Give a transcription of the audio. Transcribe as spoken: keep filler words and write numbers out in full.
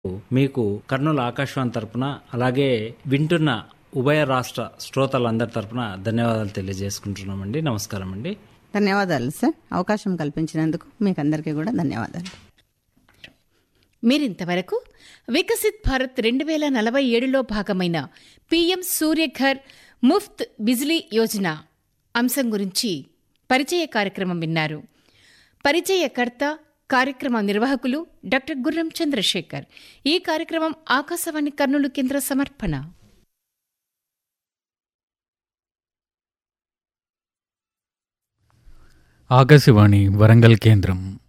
మీకు కర్నూలు ఆకాశవాణి తరపున అలాగే వింటున్న ఉభయ రాష్ట్ర శ్రోతలందరి తరపున ధన్యవాదాలు తెలియజేసుకుంటున్నామండి. నమస్కారం అండి. ధన్యవాదాలు సార్. అవకాశం కల్పించినందుకు మీకు అందరికీ కూడా ధన్యవాదాలు. మీరింతవరకు వికసిత్ భారత్ రెండు వేల నలభై ఏడులో భాగమైన పీఎం సూర్యఘర్ ముఫ్త్ బిజ్లీ యోజన అంశం గురించి పరిచయ కార్యక్రమం విన్నారు. పరిచయకర్త కార్యక్రమ నిర్వాహకులు డాక్టర్ గుర్రం చంద్రశేఖర్. ఈ కార్యక్రమం ఆకాశవాణి కర్నూలు కేంద్ర సమర్పణ. ఆకాశవాణి వరంగల్ కేంద్రం.